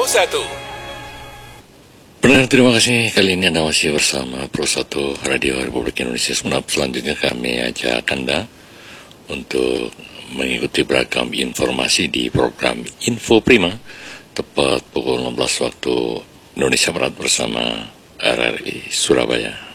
1. Pendengar, terima kasih. Kali ini Anda masih bersama Pro 1 Radio Republik Indonesia. Selanjutnya kami ajak Anda untuk mengikuti beragam informasi di program Info Prima tepat pukul 16 waktu Indonesia Barat bersama RRI Surabaya.